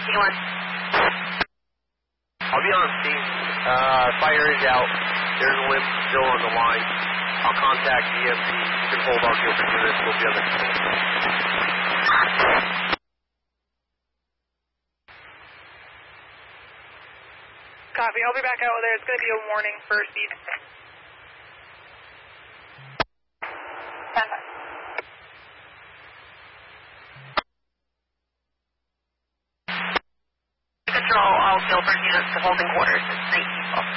T1. I'll be on scene. Fire is out. There's a limb still on the line. I'll contact EMT. You can hold on to your units. We'll be on the control. Copy. I'll be back out there. It's going to be a warning for speed. Control all Guilford units to holding quarters. It's 19 people.